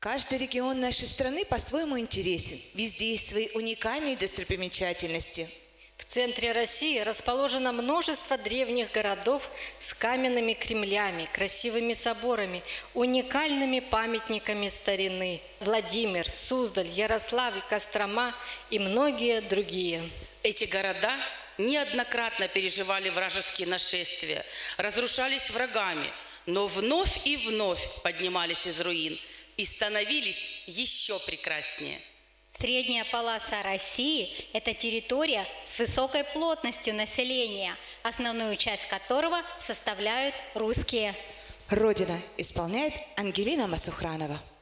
Каждый регион нашей страны по-своему интересен. Везде есть свои уникальные достопримечательности. В центре России расположено множество древних городов с каменными кремлями, красивыми соборами, уникальными памятниками старины. Владимир, Суздаль, Ярославль, Кострома и многие другие. Эти города неоднократно переживали вражеские нашествия, разрушались врагами, но вновь и вновь поднимались из руин и становились еще прекраснее. Средняя полоса России – это территория с высокой плотностью населения, основную часть которого составляют русские. Родина исполняет Ангелина Масухранова.